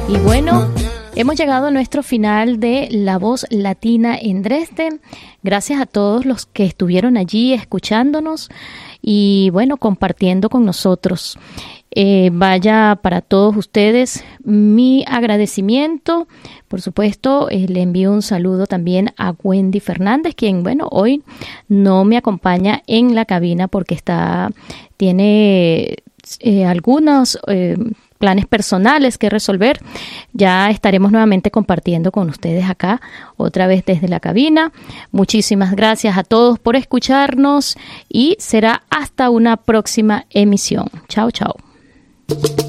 Y bueno, hemos llegado a nuestro final de La Voz Latina en Dresde. Gracias a todos los que estuvieron allí escuchándonos y bueno, compartiendo con nosotros. Vaya para todos ustedes mi agradecimiento. Por supuesto, le envío un saludo también a Wendy Fernández, quien, bueno, hoy no me acompaña en la cabina porque tiene algunos planes personales que resolver. Ya estaremos nuevamente compartiendo con ustedes acá, otra vez desde la cabina. Muchísimas gracias a todos por escucharnos y será hasta una próxima emisión. Chao, chao.